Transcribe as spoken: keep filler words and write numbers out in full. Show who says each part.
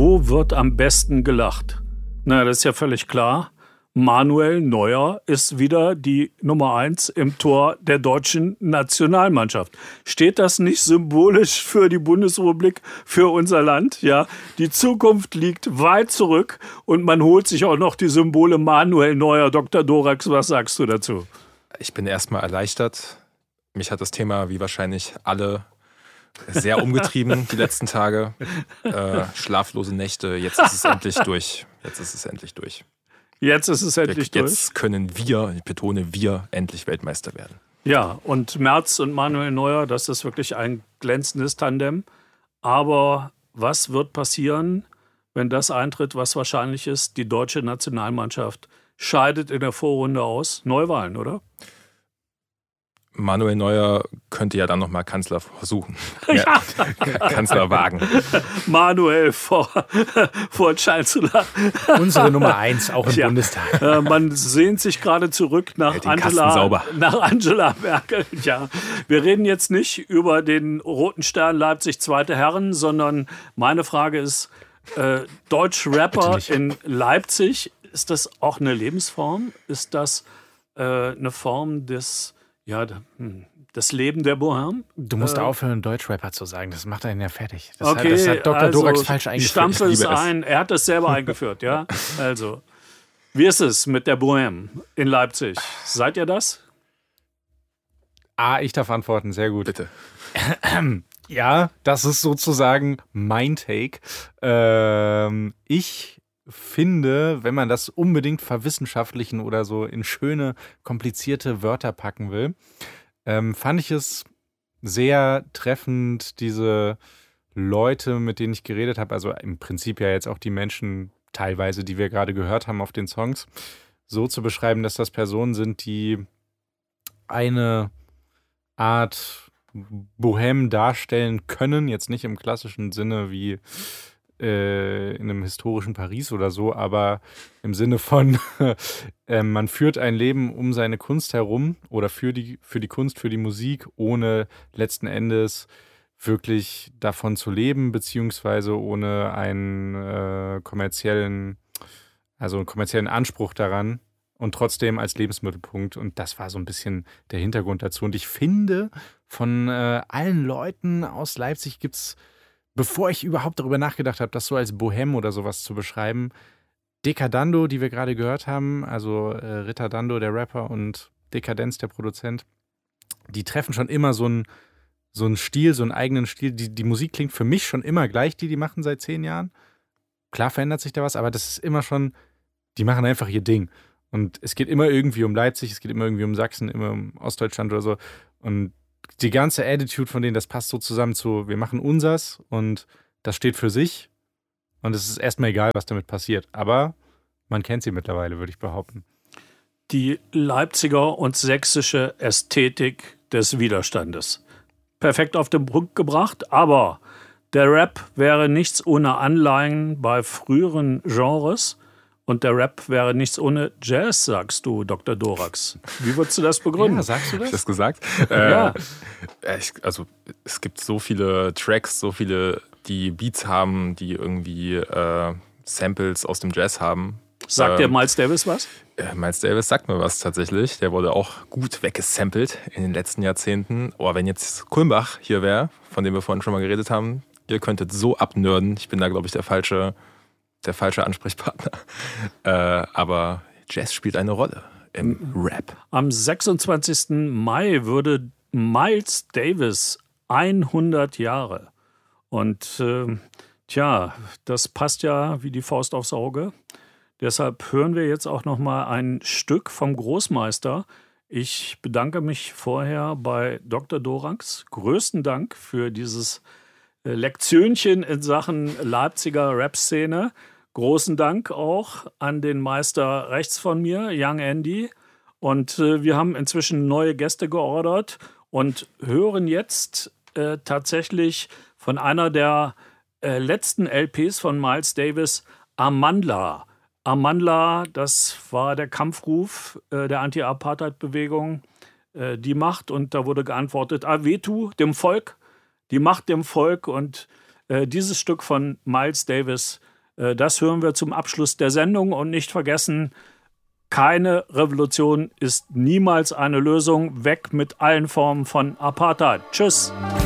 Speaker 1: Wo wird am besten gelacht? Na, das ist ja völlig klar. Manuel Neuer ist wieder die Nummer eins im Tor der deutschen Nationalmannschaft. Steht das nicht symbolisch für die Bundesrepublik, für unser Land? Ja, die Zukunft liegt weit zurück und man holt sich auch noch die Symbole Manuel Neuer. Doktor Dorax, was sagst du dazu?
Speaker 2: Ich bin erstmal erleichtert. Mich hat das Thema, wie wahrscheinlich alle, sehr umgetrieben die letzten Tage. Äh, schlaflose Nächte, jetzt ist es endlich durch. Jetzt ist es endlich durch.
Speaker 1: Jetzt ist es endlich
Speaker 2: jetzt durch. Jetzt können wir, ich betone wir, endlich Weltmeister werden.
Speaker 1: Ja, und Merz und Manuel Neuer, das ist wirklich ein glänzendes Tandem. Aber was wird passieren, wenn das eintritt, was wahrscheinlich ist? Die deutsche Nationalmannschaft scheidet in der Vorrunde aus. Neuwahlen, oder?
Speaker 2: Manuel Neuer könnte ja dann nochmal Kanzler versuchen. Ja. Kanzler wagen.
Speaker 1: Manuel vor, vor Chancellor.
Speaker 3: Unsere Nummer eins, auch im ja. Bundestag.
Speaker 1: Äh, man sehnt sich gerade zurück nach Angela, nach Angela Merkel. Ja. Wir reden jetzt nicht über den Roten Stern Leipzig Zweite Herren, sondern meine Frage ist, äh, Deutsch-Rapper in Leipzig, ist das auch eine Lebensform? Ist das äh, eine Form des... Ja, das Leben der Bohème.
Speaker 3: Du musst
Speaker 1: äh,
Speaker 3: aufhören, Deutschrapper zu sagen. Das macht einen ja fertig. Das,
Speaker 1: okay,
Speaker 3: hat, das hat Doktor
Speaker 1: also
Speaker 3: Dorax falsch eingeführt.
Speaker 1: Stampfe es ein. Er hat das selber eingeführt, ja. Also, wie ist es mit der Bohème in Leipzig? Seid ihr das?
Speaker 3: Ah, ich darf antworten. Sehr gut.
Speaker 2: Bitte.
Speaker 3: Ja, das ist sozusagen mein Take. Ähm, ich finde, wenn man das unbedingt verwissenschaftlichen oder so in schöne, komplizierte Wörter packen will, ähm, fand ich es sehr treffend, diese Leute, mit denen ich geredet habe, also im Prinzip ja jetzt auch die Menschen teilweise, die wir gerade gehört haben auf den Songs, so zu beschreiben, dass das Personen sind, die eine Art Bohème darstellen können, jetzt nicht im klassischen Sinne wie in einem historischen Paris oder so, aber im Sinne von, äh, man führt ein Leben um seine Kunst herum oder für die, für die Kunst, für die Musik, ohne letzten Endes wirklich davon zu leben, beziehungsweise ohne einen äh, kommerziellen, also einen kommerziellen Anspruch daran und trotzdem als Lebensmittelpunkt. Und das war so ein bisschen der Hintergrund dazu. Und ich finde, von äh, allen Leuten aus Leipzig gibt es, bevor ich überhaupt darüber nachgedacht habe, das so als Bohème oder sowas zu beschreiben, Decadando, die wir gerade gehört haben, also äh, Ritter Dando, der Rapper, und Dekadenz, der Produzent, die treffen schon immer so einen so einen Stil, so einen eigenen Stil. Die, die Musik klingt für mich schon immer gleich, die die machen seit zehn Jahren. Klar verändert sich da was, aber das ist immer schon, die machen einfach ihr Ding. Und es geht immer irgendwie um Leipzig, es geht immer irgendwie um Sachsen, immer um Ostdeutschland oder so. Und die ganze Attitude von denen, das passt so zusammen zu, wir machen unsers und das steht für sich und es ist erstmal egal, was damit passiert. Aber man kennt sie mittlerweile, würde ich behaupten.
Speaker 1: Die Leipziger und sächsische Ästhetik des Widerstandes. Perfekt auf den Punkt gebracht, aber der Rap wäre nichts ohne Anleihen bei früheren Genres. Und der Rap wäre nichts ohne Jazz, sagst du, Doktor Dorax. Wie würdest du das begründen?
Speaker 3: Ja, sagst du das?
Speaker 2: Hab ich das gesagt?
Speaker 1: Ja.
Speaker 2: Äh, ich, also es gibt so viele Tracks, so viele, die Beats haben, die irgendwie äh, Samples aus dem Jazz haben.
Speaker 1: Sagt
Speaker 2: ähm,
Speaker 1: dir Miles Davis was?
Speaker 2: Äh, Miles Davis sagt mir was tatsächlich. Der wurde auch gut weggesampelt in den letzten Jahrzehnten. Oh, wenn jetzt Kulmbach hier wäre, von dem wir vorhin schon mal geredet haben, ihr könntet so abnörden. Ich bin da, glaube ich, der falsche... der falsche Ansprechpartner. Äh, aber Jazz spielt eine Rolle im Rap.
Speaker 1: Am sechsundzwanzigsten Mai würde Miles Davis hundert Jahre. Und äh, tja, das passt ja wie die Faust aufs Auge. Deshalb hören wir jetzt auch noch mal ein Stück vom Großmeister. Ich bedanke mich vorher bei Doktor Dorax. Größten Dank für dieses äh, Lektionchen in Sachen Leipziger Rap-Szene. Großen Dank auch an den Meister rechts von mir, Young Andy. Und äh, wir haben inzwischen neue Gäste geordert und hören jetzt äh, tatsächlich von einer der äh, letzten L Ps von Miles Davis, Amandla. Amandla, das war der Kampfruf äh, der Anti-Apartheid-Bewegung, äh, die Macht. Und da wurde geantwortet, Awetu, dem Volk, die Macht dem Volk. Und äh, dieses Stück von Miles Davis Das hören wir zum Abschluss der Sendung und nicht vergessen, keine Revolution ist niemals eine Lösung. Weg mit allen Formen von Apartheid. Tschüss.